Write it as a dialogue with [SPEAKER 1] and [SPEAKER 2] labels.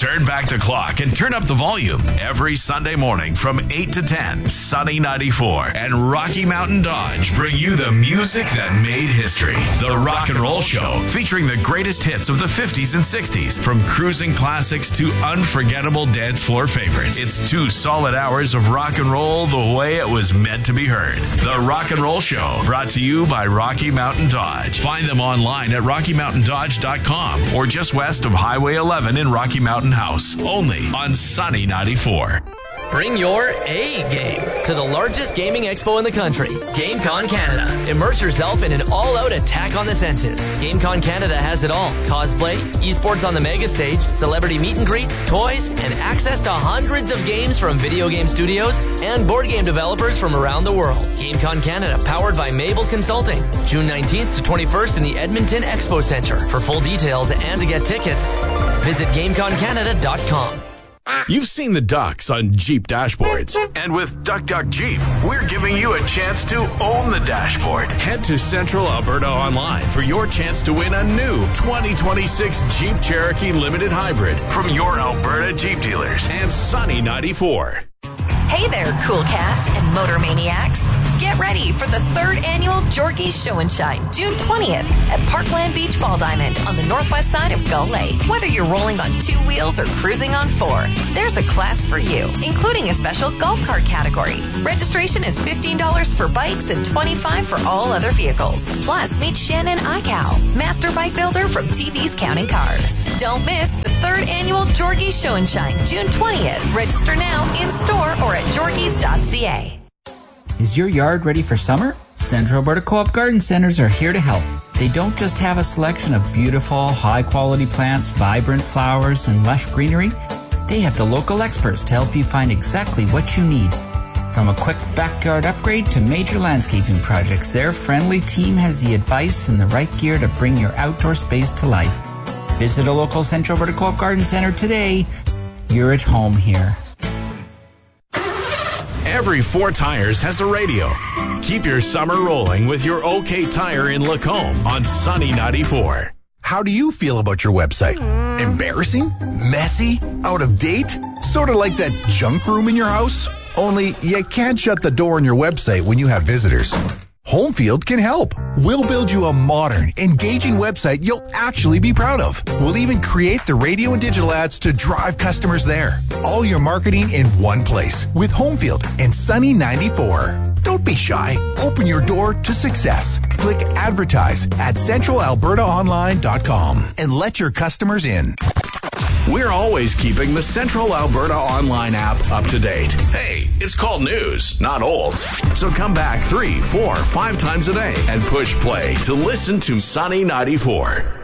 [SPEAKER 1] Turn back the clock and turn up the volume. Every Sunday morning from 8 to 10, Sunny 94 and Rocky Mountain Dodge bring you the music that made history. The Rock and Roll Show, featuring the greatest hits of the 50s and 60s, from cruising classics to unforgettable dance floor favorites. It's 2 solid hours of rock and roll the way it was meant to be heard. The Rock and Roll Show, brought to you by Rocky Mountain Dodge. Find them online at RockyMountainDodge.com or just west of Highway 11 in Rocky Mountain House. Only on Sunny 94.
[SPEAKER 2] Bring your A game to the largest gaming expo in the country, GameCon Canada. Immerse yourself in an all-out attack on the senses. GameCon Canada has it all. Cosplay, esports on the mega stage, celebrity meet and greets, toys, and access to hundreds of games from video game studios and board game developers from around the world. GameCon Canada, powered by Mabel Consulting. June 19th to 21st in the Edmonton Expo Center. For full details and to get tickets, visit GameConCanada.com.
[SPEAKER 1] You've seen the ducks on Jeep dashboards. And with Duck Duck Jeep, we're giving you a chance to own the dashboard. Head to Central Alberta Online for your chance to win a new 2026 Jeep Cherokee Limited Hybrid from your Alberta Jeep dealers and Sunny 94.
[SPEAKER 3] Hey there, cool cats and motor maniacs. Get ready for the 3rd annual Jorgie's Show and Shine, June 20th at Parkland Beach Ball Diamond on the northwest side of Gull Lake. Whether you're rolling on 2 wheels or cruising on 4, there's a class for you, including a special golf cart category. Registration is $15 for bikes and $25 for all other vehicles. Plus, meet Shannon Ical, master bike builder from TV's Counting Cars. Don't miss the 3rd annual Jorgie's Show and Shine, June 20th. Register now in store or at jorgies.ca.
[SPEAKER 4] Is your yard ready for summer? Central Alberta Co-op Garden Centers are here to help. They don't just have a selection of beautiful, high-quality plants, vibrant flowers, and lush greenery. They have the local experts to help you find exactly what you need. From a quick backyard upgrade to major landscaping projects, their friendly team has the advice and the right gear to bring your outdoor space to life. Visit a local Central Alberta Co-op Garden Center today. You're at home here.
[SPEAKER 1] Every 4 Tires has a radio. Keep your summer rolling with your OK Tire in Lacombe on Sunny 94.
[SPEAKER 5] How do you feel about your website? Embarrassing? Messy? Out of date? Sort of like that junk room in your house? Only you can't shut the door on your website when you have visitors. Homefield can help. We'll build you a modern, engaging website you'll actually be proud of. We'll even create the radio and digital ads to drive customers there. All your marketing in one place with Homefield and Sunny 94. Don't be shy. Open your door to success. Click advertise at centralalbertaonline.com and let your customers in.
[SPEAKER 1] We're always keeping the Central Alberta Online app up to date. Hey, it's called news, not old. So come back 3, 4, 5 times a day and push play to listen to Sunny 94.